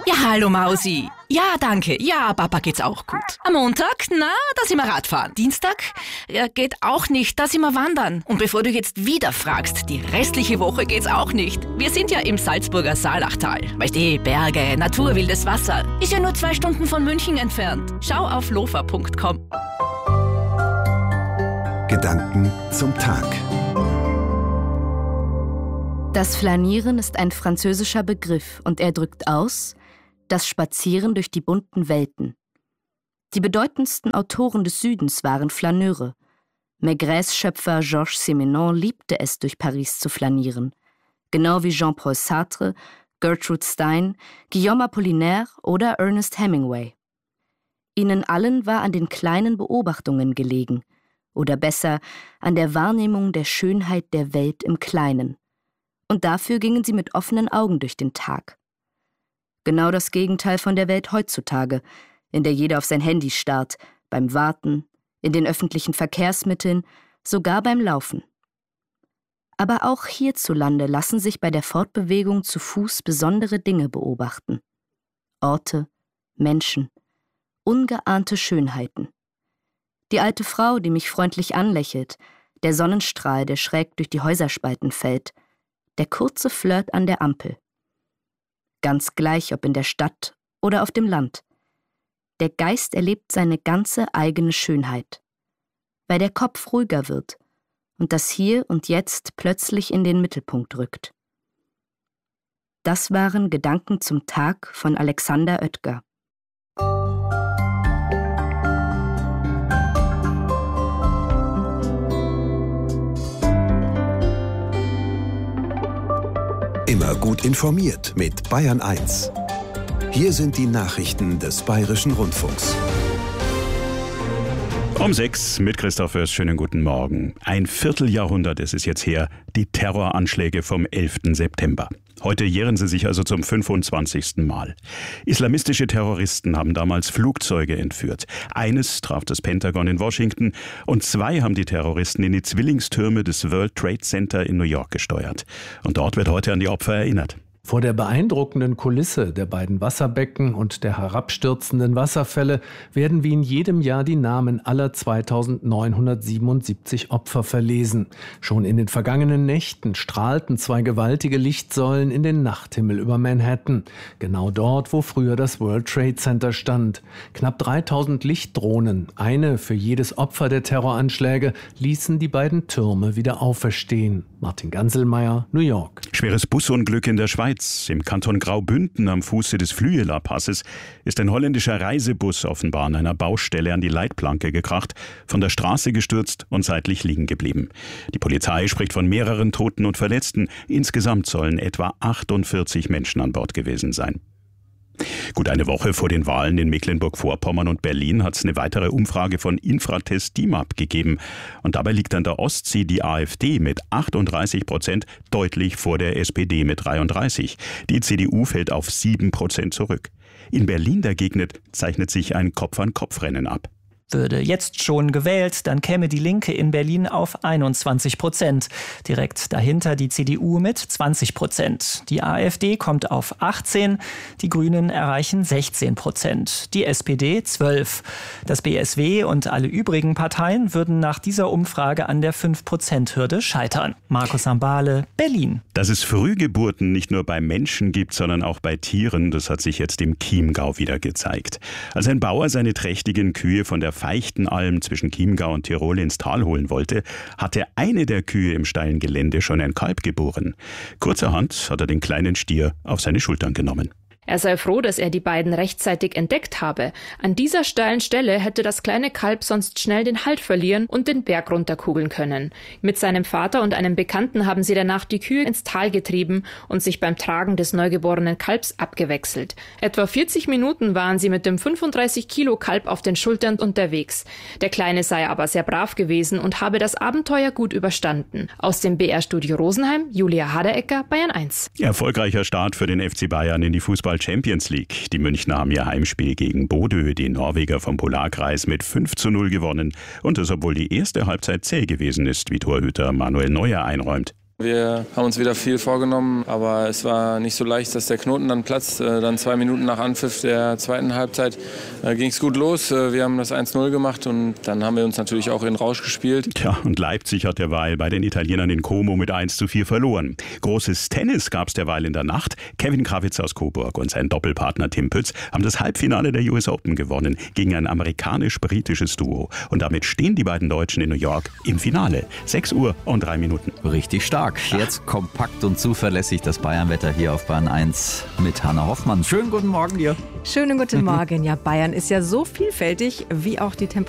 Ja, hallo Mausi. Ja, danke. Ja, Papa geht's auch gut. Am Montag, da sind wir Radfahren. Dienstag, geht auch nicht, da sind wir wandern. Und bevor du jetzt wieder fragst, die restliche Woche geht's auch nicht. Wir sind ja im Salzburger Saalachtal. Weißt du, Berge, Natur, wildes Wasser. Ist ja nur 2 Stunden von München entfernt. Schau auf lofa.com. Gedanken zum Tag. Das Flanieren ist ein französischer Begriff und er drückt aus: das Spazieren durch die bunten Welten. Die bedeutendsten Autoren des Südens waren Flaneure. Maigres Schöpfer Georges Simenon liebte es, durch Paris zu flanieren. Genau wie Jean-Paul Sartre, Gertrude Stein, Guillaume Apollinaire oder Ernest Hemingway. Ihnen allen war an den kleinen Beobachtungen gelegen, oder besser, an der Wahrnehmung der Schönheit der Welt im Kleinen. Und dafür gingen sie mit offenen Augen durch den Tag. Genau das Gegenteil von der Welt heutzutage, in der jeder auf sein Handy starrt, beim Warten, in den öffentlichen Verkehrsmitteln, sogar beim Laufen. Aber auch hierzulande lassen sich bei der Fortbewegung zu Fuß besondere Dinge beobachten. Orte, Menschen, ungeahnte Schönheiten. Die alte Frau, die mich freundlich anlächelt, der Sonnenstrahl, der schräg durch die Häuserspalten fällt, der kurze Flirt an der Ampel. Ganz gleich, ob in der Stadt oder auf dem Land. Der Geist erlebt seine ganze eigene Schönheit, weil der Kopf ruhiger wird und das Hier und Jetzt plötzlich in den Mittelpunkt rückt. Das waren Gedanken zum Tag von Alexander Oetker. Immer gut informiert mit Bayern 1. Hier sind die Nachrichten des Bayerischen Rundfunks. Um 6 mit Christoph Fürst. Schönen guten Morgen. Ein Vierteljahrhundert ist es jetzt her, die Terroranschläge vom 11. September. Heute jähren sie sich also zum 25. Mal. Islamistische Terroristen haben damals Flugzeuge entführt. Eines traf das Pentagon in Washington und 2 haben die Terroristen in die Zwillingstürme des World Trade Center in New York gesteuert. Und dort wird heute an die Opfer erinnert. Vor der beeindruckenden Kulisse der beiden Wasserbecken und der herabstürzenden Wasserfälle werden wie in jedem Jahr die Namen aller 2977 Opfer verlesen. Schon in den vergangenen Nächten strahlten 2 gewaltige Lichtsäulen in den Nachthimmel über Manhattan. Genau dort, wo früher das World Trade Center stand. Knapp 3000 Lichtdrohnen, eine für jedes Opfer der Terroranschläge, ließen die beiden Türme wieder auferstehen. Martin Ganselmeier, New York. Schweres Busunglück in der Schweiz. Im Kanton Graubünden am Fuße des Flüeler-Passes ist ein holländischer Reisebus offenbar an einer Baustelle an die Leitplanke gekracht, von der Straße gestürzt und seitlich liegen geblieben. Die Polizei spricht von mehreren Toten und Verletzten. Insgesamt sollen etwa 48 Menschen an Bord gewesen sein. Gut eine Woche vor den Wahlen in Mecklenburg-Vorpommern und Berlin hat es eine weitere Umfrage von Infratest DIMAP gegeben. Und dabei liegt an der Ostsee die AfD mit 38% deutlich vor der SPD mit 33%. Die CDU fällt auf 7% zurück. In Berlin dagegen zeichnet sich ein Kopf-an-Kopf-Rennen ab. Würde jetzt schon gewählt, dann käme die Linke in Berlin auf 21%. Direkt dahinter die CDU mit 20%. Die AfD kommt auf 18%, die Grünen erreichen 16%, die SPD 12%. Das BSW und alle übrigen Parteien würden nach dieser Umfrage an der 5%-Hürde scheitern. Markus Sambale, Berlin. Dass es Frühgeburten nicht nur bei Menschen gibt, sondern auch bei Tieren, das hat sich jetzt im Chiemgau wieder gezeigt. Als ein Bauer seine trächtigen Kühe von der Fichtenalm zwischen Chiemgau und Tirol ins Tal holen wollte, hatte eine der Kühe im steilen Gelände schon ein Kalb geboren. Kurzerhand hat er den kleinen Stier auf seine Schultern genommen. Er sei froh, dass er die beiden rechtzeitig entdeckt habe. An dieser steilen Stelle hätte das kleine Kalb sonst schnell den Halt verlieren und den Berg runterkugeln können. Mit seinem Vater und einem Bekannten haben sie danach die Kühe ins Tal getrieben und sich beim Tragen des neugeborenen Kalbs abgewechselt. Etwa 40 Minuten waren sie mit dem 35 Kilo Kalb auf den Schultern unterwegs. Der Kleine sei aber sehr brav gewesen und habe das Abenteuer gut überstanden. Aus dem BR-Studio Rosenheim, Julia Haderecker, Bayern 1. Erfolgreicher Start für den FC Bayern in die Fußball-Champions League. Die Münchner haben ihr Heimspiel gegen Bodø, die Norweger vom Polarkreis, mit 5:0 gewonnen. Und das, obwohl die erste Halbzeit zäh gewesen ist, wie Torhüter Manuel Neuer einräumt. Wir haben uns wieder viel vorgenommen, aber es war nicht so leicht, dass der Knoten dann platzt. Dann 2 Minuten nach Anpfiff der zweiten Halbzeit ging es gut los. Wir haben das 1-0 gemacht und dann haben wir uns natürlich auch in Rausch gespielt. Tja, und Leipzig hat derweil bei den Italienern in Como mit 1:4 verloren. Großes Tennis gab es derweil in der Nacht. Kevin Krawitz aus Coburg und sein Doppelpartner Tim Pütz haben das Halbfinale der US Open gewonnen gegen ein amerikanisch-britisches Duo. Und damit stehen die beiden Deutschen in New York im Finale. 6:03. Richtig stark. Jetzt kompakt und zuverlässig das Bayernwetter hier auf Bayern 1 mit Hanna Hoffmann. Schönen guten Morgen dir. Schönen guten Morgen. Ja, Bayern ist ja so vielfältig wie auch die Temperatur.